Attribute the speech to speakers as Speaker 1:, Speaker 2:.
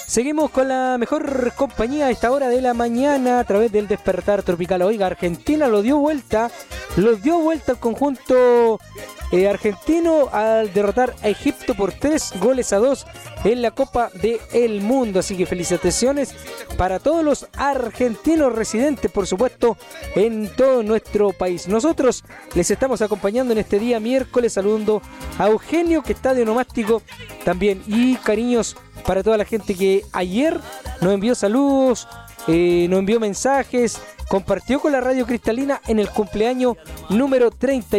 Speaker 1: Seguimos con la mejor compañía a esta hora de la mañana a través del Despertar Tropical. Oiga, Argentina lo dio vuelta al conjunto argentino al derrotar a Egipto por 3-2 en la Copa del Mundo. Así que felicitaciones para todos los argentinos residentes, por supuesto, en todo nuestro país. Nosotros les estamos acompañando en este día miércoles, saludando a Eugenio, que está de onomástico también, y cariños para toda la gente que ayer nos envió saludos, nos envió mensajes, compartió con la Radio Cristalina en el cumpleaños número 30.